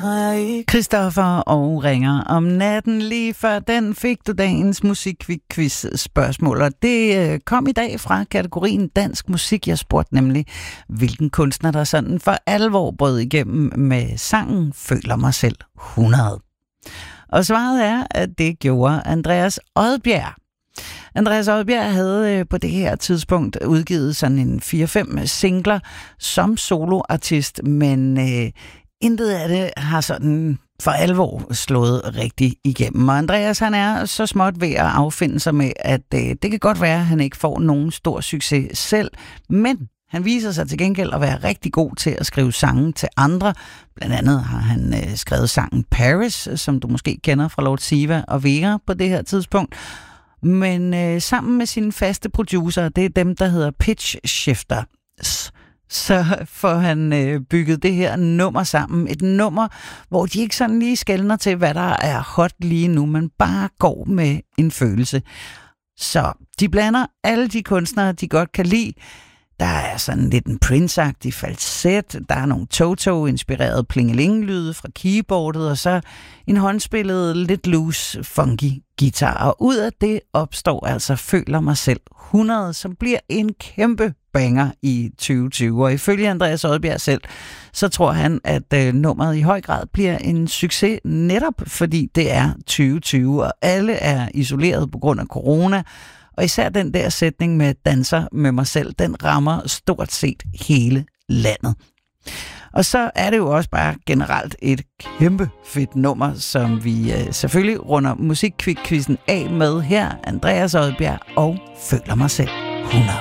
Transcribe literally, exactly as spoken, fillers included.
Christoffer og Ringer om natten. Lige før den fik du dagens musikquiz spørgsmål, og det kom i dag fra kategorien dansk musik. Jeg spurgte nemlig, hvilken kunstner der sådan for alvor brød igennem med sangen Føler mig selv hundrede. Og svaret er, at det gjorde Andreas Odbjerg. Andreas Odbjerg havde på det her tidspunkt udgivet sådan en fire fem singler som soloartist, men øh, intet af det har sådan for alvor slået rigtig igennem. Og Andreas, han er så småt ved at affinde sig med, at øh, det kan godt være, at han ikke får nogen stor succes selv, men han viser sig til gengæld at være rigtig god til at skrive sange til andre. Blandt andet har han øh, skrevet sangen Paris, som du måske kender fra Lord Siva og Vera på det her tidspunkt. Men øh, sammen med sine faste producer, det er dem, der hedder Pitch Shifters, så får han øh, bygget det her nummer sammen. Et nummer, hvor de ikke sådan lige skelner til, hvad der er hot lige nu, men bare går med en følelse. Så de blander alle de kunstnere, de godt kan lide. Der er sådan lidt en Prince-agtig falset, der er nogle Toto-inspirerede plingeling-lyde fra keyboardet, og så en håndspillet, lidt loose, funky guitar. Og ud af det opstår altså Føler mig selv hundrede, som bliver en kæmpe banger i tyve tyve. Og ifølge Andreas Odbjerg selv, så tror han, at øh, nummeret i høj grad bliver en succes, netop fordi det er tyve tyve, og alle er isoleret på grund af corona. Og især den der sætning med danser med mig selv, den rammer stort set hele landet. Og så er det jo også bare generelt et kæmpe fedt nummer, som vi øh, selvfølgelig runder musikquizzen af med her. Andreas Odbjerg og Føler mig selv hundrede.